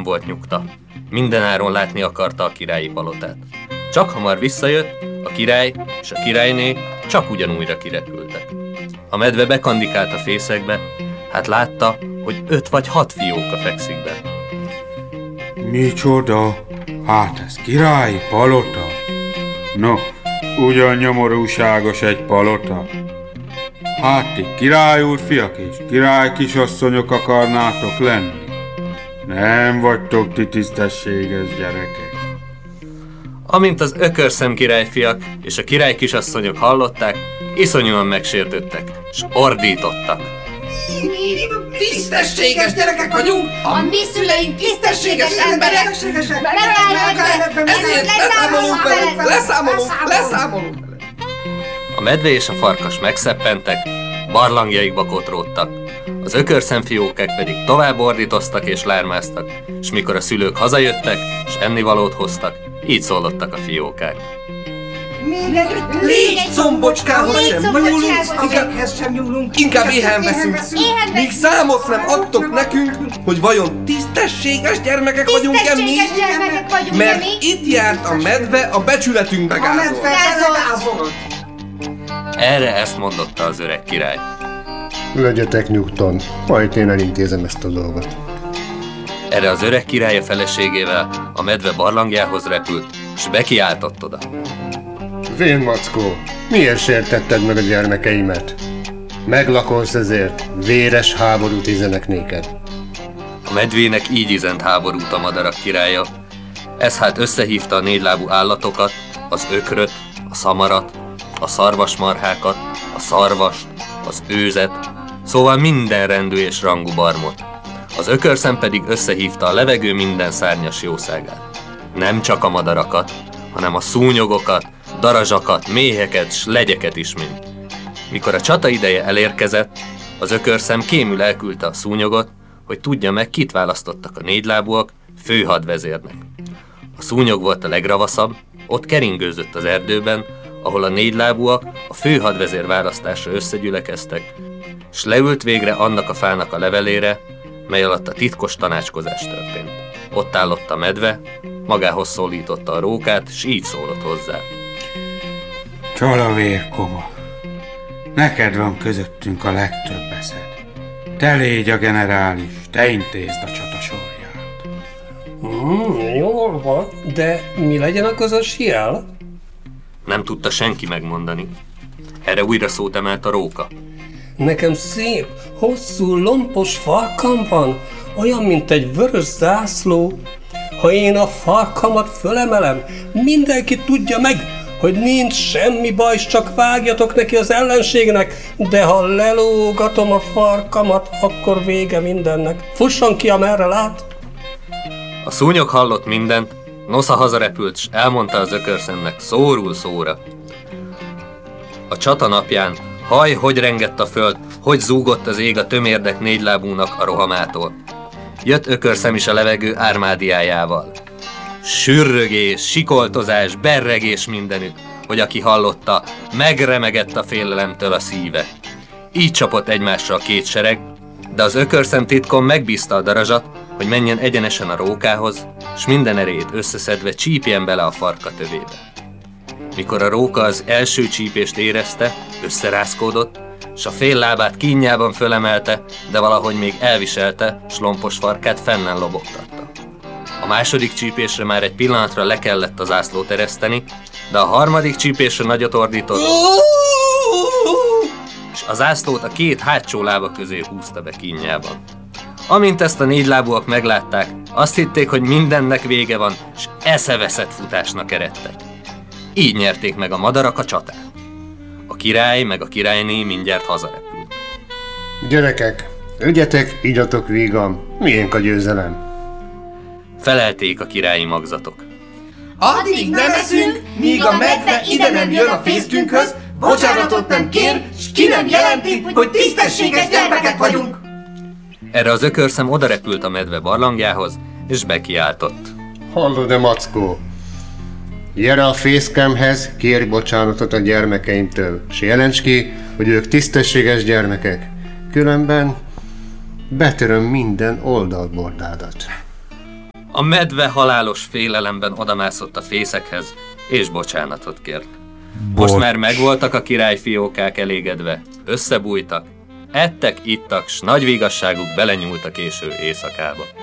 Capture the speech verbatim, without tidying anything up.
nem volt nyugta. Mindenáron látni akarta a királyi palotát. Csak hamar visszajött, a király és a királyné csak ugyanújra kirepültek. A medve bekandikált a fészekbe, hát látta, hogy öt vagy hat fióka fekszik benne. Micsoda? Hát ez királyi palota? No, ugyan nyomorúságos egy palota. Hát ti király úrfiak és király kisasszonyok akarnátok lenni? Nem vagytok ti tisztességes gyerekek. Amint az ökörszem királyfiak és a király kisasszonyok hallották, iszonyúan megsértődtek, s ordítottak. Mi tisztességes gyerekek vagyunk! A mi szüleink tisztességes emberek! Ezért leszámolunk velük! Leszámolunk! Leszámolunk! A medve és a farkas megszeppentek, barlangjaikba kotródtak. Az ökörszemfiókák pedig tovább ordítoztak és lármáztak, s mikor a szülők hazajöttek, s ennivalót hoztak, így szólottak a fiókák. Légy combocskához sem nyúlunk, inkább éhen veszünk, míg számot nem adtok nekünk, hogy vajon tisztességes gyermekek vagyunk-e mi? Mert itt járt a medve a becsületünkbe gázolt. Erre ezt mondotta az öreg király. Legyetek nyugton, majd én elintézem ezt a dolgot. Erre az öreg király a feleségével a medve barlangjához repült, s bekiáltott oda. Vén mackó, miért sértetted meg a gyermekeimet? Meglakolsz ezért, véres háborút üzenek néked. A medvének így üzent háborút a madarak királya. Ez hát összehívta a négylábú állatokat, az ökröt, a szamarat, a szarvasmarhákat, a szarvast, az őzet, szóval minden rendű és rangú barmot. Az ökörszem pedig összehívta a levegő minden szárnyas jószágát. Nem csak a madarakat, hanem a szúnyogokat, darazsakat, méheket s legyeket is mind. Mikor a csata ideje elérkezett, az ökörszem kémül elküldte a szúnyogot, hogy tudja meg, kit választottak a négylábúak főhadvezérnek. A szúnyog volt a legravaszabb, ott keringőzött az erdőben, ahol a négylábúak a főhadvezér választásra összegyülekeztek, s leült végre annak a fának a levelére, mely alatt a titkos tanácskozás történt. Ott állott a medve, magához szólította a rókát, s így szólott hozzá. Csala vérkoma, neked van közöttünk a legtöbb eszed. Te légy a generális, te intézd a csata sorját. Hmm, jól van, de mi legyen a közös jel? Nem tudta senki megmondani. Erre újra szót emelt a róka. Nekem szép, hosszú, lompos farkam van, olyan, mint egy vörös zászló. Ha én a farkamat fölemelem, mindenki tudja meg, hogy nincs semmi baj, csak vágjatok neki az ellenségnek, de ha lelógatom a farkamat, akkor vége mindennek. Fusson ki, amerre lát! A szúnyog hallott mindent, nosza hazarepült, s elmondta az ökörszemnek szórul szóra. A csata napján haj, hogy rengett a föld, hogy zúgott az ég a tömérdek négylábúnak a rohamától. Jött ökörszem is a levegő ármádiájával. Sürrögés, sikoltozás, berregés mindenütt, hogy aki hallotta, megremegett a félelemtől a szíve. Így csapott egymásra a két sereg, de az ökörszem titkon megbízta a darazsat, hogy menjen egyenesen a rókához, s minden erejét összeszedve csípjen bele a farka tövébe. Mikor a róka az első csípést érezte, összerázkódott, s a fél lábát kínjában fölemelte, de valahogy még elviselte, s lompos farkát fennen lobogtatta. A második csípésre már egy pillanatra le kellett az zászlót ereszteni, de a harmadik csípésre nagyot ordított, és a zászlót a két hátsó lába közé húzta be kínjában. Amint ezt a négylábúak meglátták, azt hitték, hogy mindennek vége van, s eszeveszett futásnak eredtek. Így nyerték meg a madarak a csatát. A király meg a királyné mindjárt hazarepült. Gyerekek, ügyetek, igyatok vígan, miénk a győzelem? Felelték a királyi magzatok. Addig nem eszünk, míg a medve ide nem jön a fészkünkhöz, bocsánatot nem kér, s ki nem jelenti, hogy tisztességes gyermekek vagyunk. Erre az ökörszem odarepült a medve barlangjához, és bekiáltott. Hallod-e, mackó? Gyere a fészkemhez, kérj bocsánatot a gyermekeimtől, s jelents ki, hogy ők tisztességes gyermekek. Különben betöröm minden oldalbordádat. A medve halálos félelemben odamászott a fészekhez, és bocsánatot kért. Most már megvoltak a királyfiókák elégedve, összebújtak, ettek, ittak, s nagy vigasságuk belenyúlt a késő éjszakába.